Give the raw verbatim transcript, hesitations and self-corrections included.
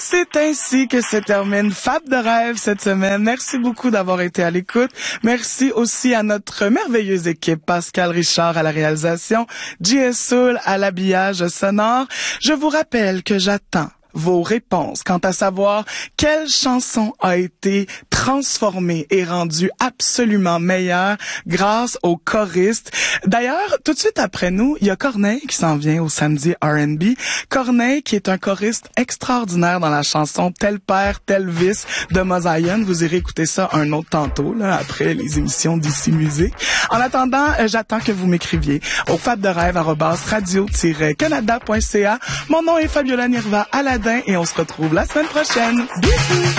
c'est ainsi que se termine Fab de rêve cette semaine. Merci beaucoup d'avoir été à l'écoute. Merci aussi à notre merveilleuse équipe, Pascal Richard à la réalisation, J S Soul à l'habillage sonore. Je vous rappelle que j'attends vos réponses quant à savoir quelle chanson a été transformée et rendue absolument meilleure grâce aux choristes. D'ailleurs, tout de suite après nous, il y a Corneille qui s'en vient au samedi R and B. Corneille qui est un choriste extraordinaire dans la chanson Tel père, tel fils de Mosaïen. Vous irez écouter ça un autre tantôt, là, après les émissions d'ici Musique. En attendant, euh, j'attends que vous m'écriviez au fab de rêve arobase radio tiret canada point c a. Mon nom est Fabiola Nirva Aladin et on se retrouve la semaine prochaine. Bisous!